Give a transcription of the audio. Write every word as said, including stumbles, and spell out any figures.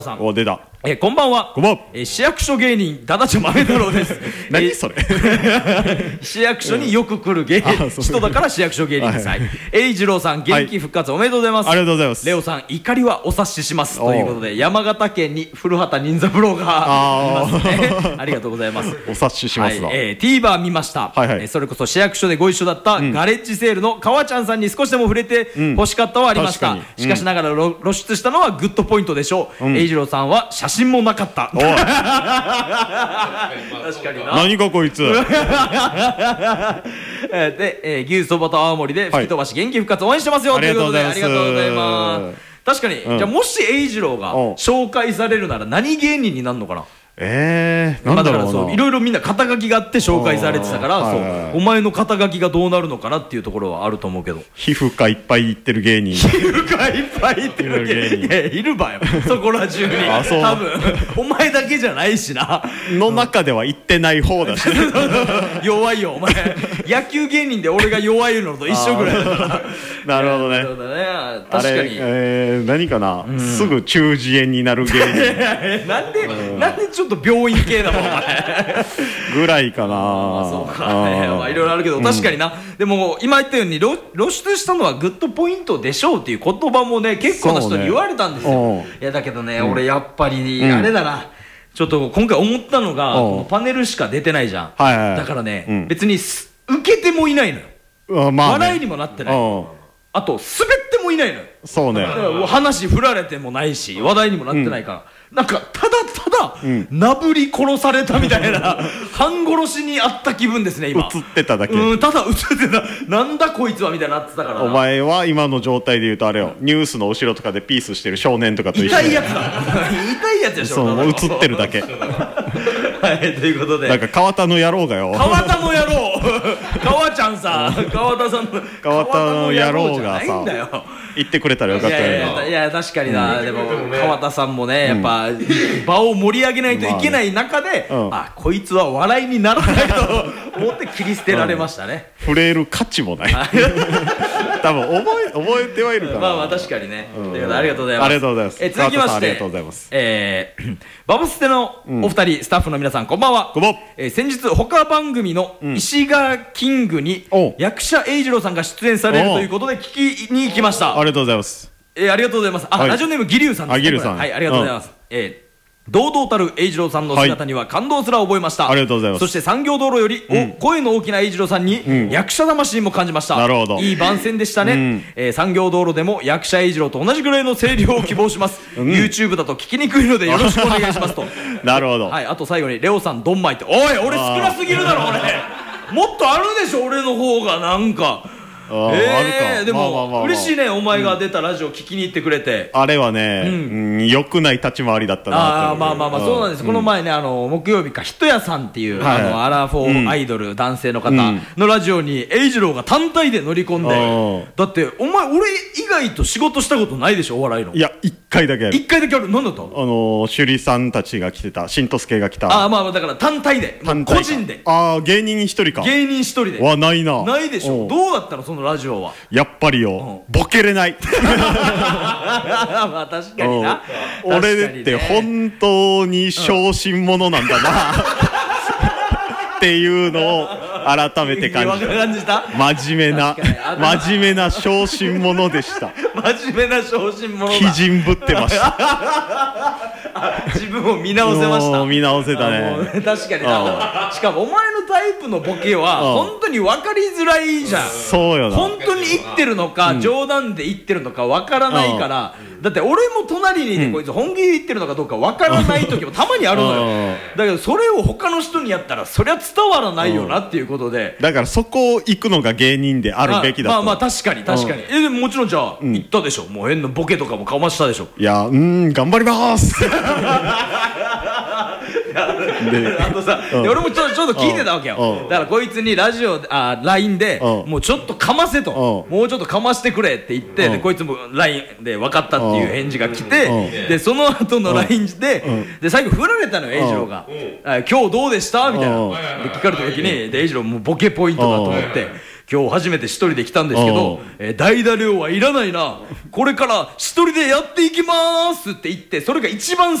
さん、 お、出た。 えー、こんばんは。 こんばんは。 えー、市役所芸人だだちゃ豆太郎です。 何それ。 市役所によく来る芸人、人だから市役所芸人です。栄一郎さん、元気復活おめでとうございます。 ありがとうございます。 レオさん、怒りはお察ししますということで、山形県に古畑任三郎がいますね。ありがとうございます。 お察ししますわ。 えー、TVer 見ました。 はいはい。 それこそ市役所でご一緒だったガレッジセールの川ちゃんさんに少しでも触れて欲しかったはありました。しかしながら露出したのはグッドポイントでしょう。栄一郎さんは写真もなかった。確かにな。 何かこいつ。で、 えー、牛そばと青森で吹き飛ばし元気復活応援してますよということでありがとうございます。確かに、じゃあもし栄一郎が紹介されるなら何芸人になるのかな。 ええー、なんだろうな。 いろいろみんな肩書きがあって紹介されてたから、そう、お前の肩書きがどうなるのかなっていうところはあると思うけど。 皮膚科いっぱいいってる芸人。 皮膚科いっぱいいってる芸人。いや、いるばよ。そこら中に。あ、そう。多分、お前だけじゃないしな。 の中では言ってない方だし。 弱いよ、お前。野球芸人で俺が弱いのと一緒ぐらいだから。 なるほどね。 そうだね。確かに。 えー、何かな、すぐ中耳炎になる芸人。 なんで、なんでちょっと病院系だもん、お前。 ぐらいかな。 そうかね。まあ、いろいろあるけど、確かにな。でも、今言ったように、露出したのはグッドポイントでしょうっていう言葉もね、結構な人に言われたんですよ。いや、だけどね、俺やっぱり、あれだな。ちょっと今回思ったのが、このパネルしか出てないじゃん。だからね、別に、受けてもいないのよ。笑いにもなってない。あと、滑ってもいないのよ。 そうね。 話振られてもないし、話題にもなってないから。なんか、ただただ、なぶり殺されたみたいな、半殺しにあった気分ですね、今。 映ってただけ。 うん、ただ映ってた。なんだこいつはみたいになってたから。 お前は今の状態で言うとあれよ、ニュースの後ろとかでピースしてる少年とかと一緒。 痛いやつだ。痛いやつでしょ。 そう、映ってるだけ。 はい、ということで。 なんか川田の野郎がよ。 川田の野郎川ちゃんさ、川田さんの。 川田の野郎がさ、言ってくれたらよかったよ。 いや、確かにな。でも、川田さんもね、やっぱ、場を盛り上げないといけない中で、あ、こいつは笑いにならないと思って切り捨てられましたね。 触れる価値もない。多分覚え覚えてはいるから。 まあまあ確かにね。ということでありがとうございます。 ありがとうございます。 え、続きまして、 ありがとうございます。 えー、バブステのお二人、スタッフの皆さん、こんばんは。 こんばんは。 えー、先日、他番組の石川キングに、役者栄一郎さんが出演されるということで聞きに行きました。 ありがとうございます。 えー、ありがとうございます。あ、ラジオネームギリュウさんです。 あ、ギリュウさん。 はい、ありがとうございます。えー堂々たる栄一郎さんの姿には感動すら覚えました。 ありがとうございます。 そして産業道路より声の大きな栄一郎さんに役者魂も感じました。 なるほど。 いい番宣でしたね。産業道路でも役者栄一郎と同じぐらいの声量を希望します。YouTube だと聞きにくいのでよろしくお願いしますと。 なるほど。 はい、あと最後にレオさんドンマイって、おい、俺少なすぎるだろ俺。もっとあるでしょ俺の方がなんか。ええ、でも嬉しいね、お前が出たラジオ聞きに行ってくれて。 あれはね、良くない立ち回りだったな。 ああ、まあまあまあ、そうなんです。この前ね、あの木曜日かヒット屋さんっていうあのアラフォーアイドル男性の方のラジオに栄一郎が単体で乗り込んで、だってお前俺以外と仕事したことないでしょお笑いの。 いや、一回だけ。 一回だけある。何だった？あの趣里さんたちが来てた、新藤助が来た。 ああ、まあだから単体で、個人で。 ああ、芸人一人か。 芸人一人で。 わ、ないな。 ないでしょ。どうだったのそのラジオは。 やっぱりよ、ボケれない。 まあ確かにな。 俺って本当に小心者なんだなっていうのを改めて感じた。真面目な真面目な小心者でした。 真面目な小心者だ。 鬼人ぶってました。 自分を見直せました。 見直せたね。 確かにな。しかもお前のタイプのボケは本当に分かりづらいじゃん。 そうよな。 本当に言ってるのか冗談で言ってるのか分からないから、だって俺も隣にいてこいつ本気で言ってるのかどうか分からない時もたまにあるのよ。だけどそれを他の人にやったらそりゃ伝わらないよなっていうことで、 だからそこを行くのが芸人であるべきだと。 まあまあ確かに確かに。え、でももちろんじゃあ言ったでしょ。もう変なボケとかもかましたでしょ。 いや、うーん、頑張ります。 あとさ、俺もちょっと聞いてたわけよ。だからこいつにラジオ、あ、ライン でもうちょっとかませと、もうちょっとかましてくれって言って、でこいつも ライン で分かったっていう返事が来て、でその後の ライン でで最後振られたのよ栄一郎が。今日どうでしたみたいなで聞かれた時に、で栄一郎もうボケポイントだと思って、 今日初めて一人で来たんですけど、えー、代打量はいらないな、これから一人でやっていきますって言って、それが一番